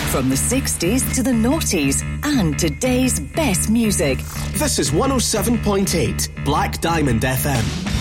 From the 60s to the noughties and today's best music. This is 107.8 Black Diamond FM.